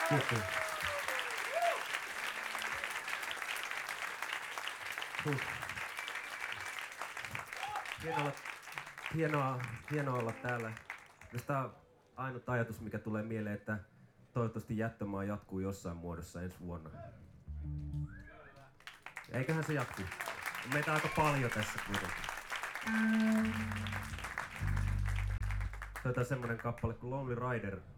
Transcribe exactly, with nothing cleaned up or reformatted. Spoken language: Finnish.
Kiitos. Hienoa, hienoa, hienoa olla täällä. Tämä on ainut ajatus, mikä tulee mieleen, että toivottavasti Jättömaa jatkuu jossain muodossa ensi vuonna. Eiköhän se jatkuu. Meitä on aika paljon tässä kuitenkin. Tämä on semmonen kappale kuin Lonely Rider.